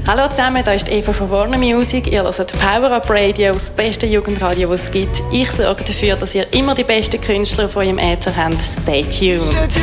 Hallo zusammen, hier ist Eva von Warner Music. Ihr hört Power Up Radio, das beste Jugendradio, das es gibt. Ich sorge dafür, dass ihr immer die besten Künstler von eurem Äther habt. Stay tuned.